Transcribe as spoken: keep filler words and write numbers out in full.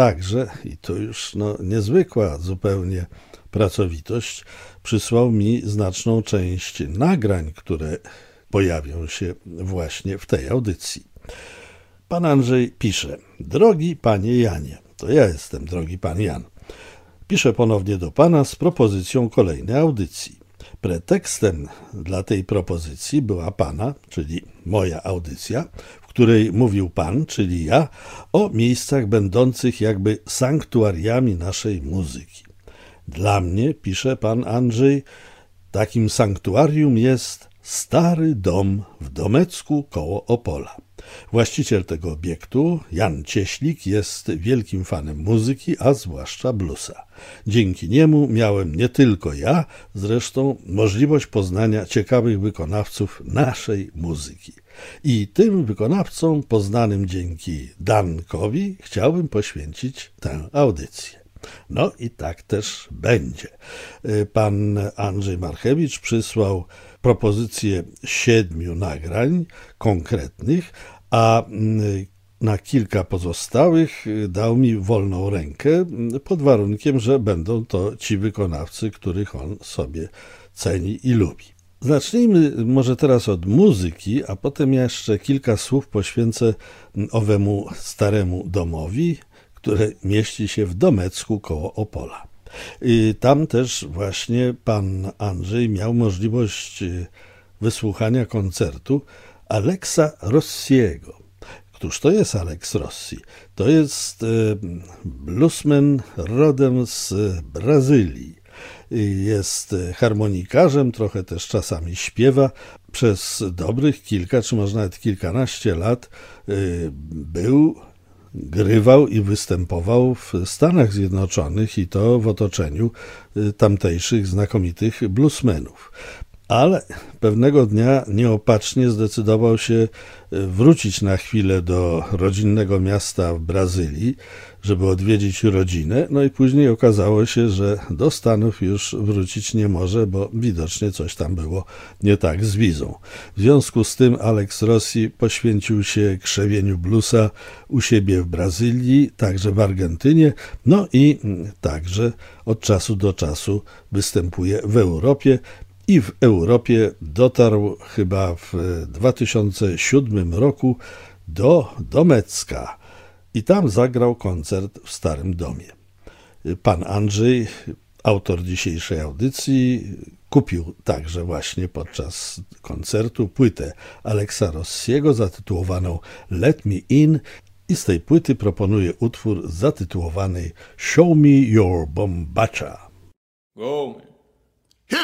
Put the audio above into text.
także, i to już no, niezwykła zupełnie pracowitość, przysłał mi znaczną część nagrań, które pojawią się właśnie w tej audycji. Pan Andrzej pisze: drogi panie Janie, to ja jestem drogi pan Jan, piszę ponownie do pana z propozycją kolejnej audycji. Pretekstem dla tej propozycji była pana, czyli moja audycja, w której mówił pan, czyli ja, o miejscach będących jakby sanktuariami naszej muzyki. Dla mnie, pisze pan Andrzej, takim sanktuarium jest stary dom w Domecku koło Opola. Właściciel tego obiektu, Jan Cieślik, jest wielkim fanem muzyki, a zwłaszcza bluesa. Dzięki niemu miałem nie tylko ja, zresztą możliwość poznania ciekawych wykonawców naszej muzyki. I tym wykonawcom poznanym dzięki Dankowi chciałbym poświęcić tę audycję. No i tak też będzie. Pan Andrzej Marchewicz przysłał propozycję siedmiu nagrań konkretnych, a na kilka pozostałych dał mi wolną rękę pod warunkiem, że będą to ci wykonawcy, których on sobie ceni i lubi. Zacznijmy może teraz od muzyki, a potem jeszcze kilka słów poświęcę owemu staremu domowi, które mieści się w Domecku koło Opola. I tam też właśnie pan Andrzej miał możliwość wysłuchania koncertu Alexa Rossiego. Któż to jest Alex Rossi? To jest bluesman rodem z Brazylii. Jest harmonikarzem, trochę też czasami śpiewa. Przez dobrych kilka, czy może nawet kilkanaście lat był grywał i występował w Stanach Zjednoczonych i to w otoczeniu tamtejszych znakomitych bluesmenów. Ale pewnego dnia nieopatrznie zdecydował się wrócić na chwilę do rodzinnego miasta w Brazylii, żeby odwiedzić rodzinę, no i później okazało się, że do Stanów już wrócić nie może, bo widocznie coś tam było nie tak z wizą. W związku z tym Alex Rossi poświęcił się krzewieniu bluesa u siebie w Brazylii, także w Argentynie, no i także od czasu do czasu występuje w Europie. I w Europie dotarł chyba w dwa tysiące siódmym roku do Domecka i tam zagrał koncert w Starym Domie. Pan Andrzej, autor dzisiejszej audycji, kupił także właśnie podczas koncertu płytę Alexa Rossiego zatytułowaną Let Me In i z tej płyty proponuje utwór zatytułowany Show Me Your Bombacha. Go, man.